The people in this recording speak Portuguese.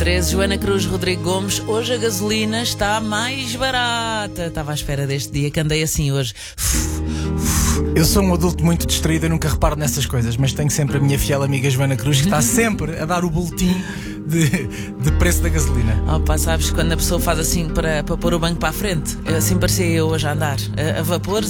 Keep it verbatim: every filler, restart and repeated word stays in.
treze, Joana Cruz, Rodrigo Gomes. Hoje a gasolina está mais barata. Estava à espera deste dia, que andei assim hoje. Eu sou um adulto muito distraído, eu nunca reparo nessas coisas, mas tenho sempre a minha fiel amiga Joana Cruz, que está sempre a dar o boletim de, de preço da gasolina. Oh pá, sabes, quando a pessoa faz assim para, para pôr o banco para a frente, assim parecia eu hoje a andar, a, a vapores